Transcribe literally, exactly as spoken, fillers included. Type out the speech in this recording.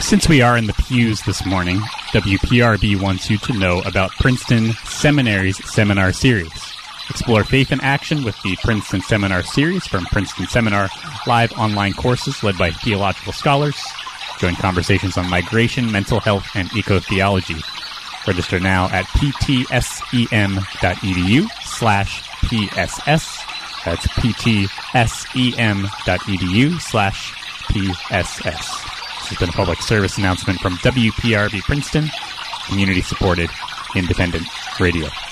Since we are in the pews this morning, W P R B wants you to know about Princeton Seminary's Seminar Series. Explore faith in action with the Princeton Seminar Series from Princeton Seminar, live online courses led by theological scholars. Join conversations on migration, mental health, and eco-theology. Register now at ptsem.edu slash PSS. That's ptsem.edu slash PSS. This has been a public service announcement from W P R B Princeton, community-supported independent radio.